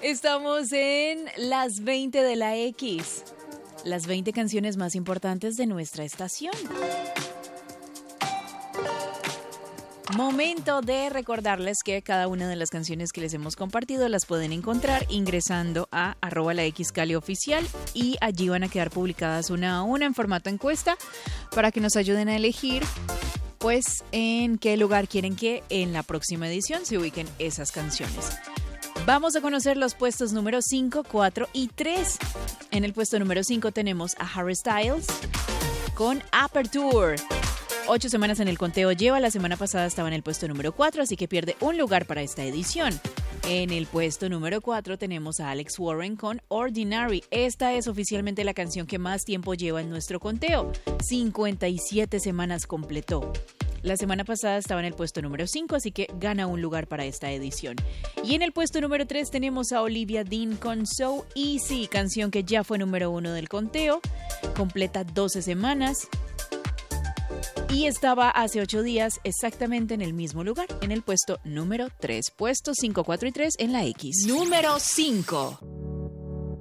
Estamos en las 20 de la X. Las 20 canciones más importantes de nuestra estación. Momento de recordarles que cada una de las canciones que les hemos compartido las pueden encontrar ingresando a @laxcalioficial y allí van a quedar publicadas una a una en formato encuesta para que nos ayuden a elegir pues en qué lugar quieren que en la próxima edición se ubiquen esas canciones. Vamos a conocer los puestos número 5, 4 y 3. En el puesto número 5 tenemos a Harry Styles con Aperture. 8 semanas en el conteo lleva, la semana pasada estaba en el puesto número 4, así que pierde un lugar para esta edición. En el puesto número 4 tenemos a Alex Warren con Ordinary. Esta es oficialmente la canción que más tiempo lleva en nuestro conteo. 57 semanas completó. La semana pasada estaba en el puesto número 5, así que gana un lugar para esta edición. Y en el puesto número 3 tenemos a Olivia Dean con So Easy, canción que ya fue número 1 del conteo. Completa 12 semanas. Y estaba hace 8 días exactamente en el mismo lugar, en el puesto número 3. Puestos 5, 4 y 3 en la X. Número 5.